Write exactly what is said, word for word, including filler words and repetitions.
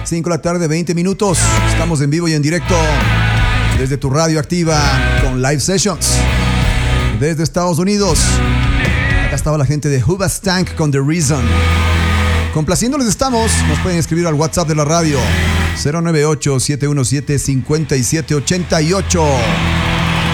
cinco de la tarde, veinte minutos. Estamos en vivo y en directo desde tu radio activa con Live Sessions. Desde Estados Unidos. Acá estaba la gente de Hoobastank con The Reason. Complaciéndoles estamos. Nos pueden escribir al WhatsApp de la radio cero nueve ocho, siete uno siete, cinco siete ocho ocho.